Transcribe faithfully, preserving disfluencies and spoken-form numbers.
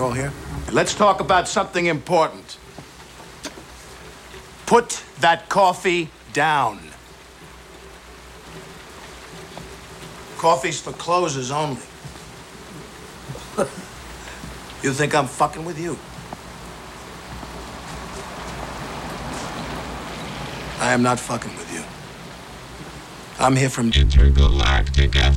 You all here? Let's talk about something important. Put that coffee down. Coffee's for closers only. You think I'm fucking with you? I am not fucking with you. I'm here from Intergalactic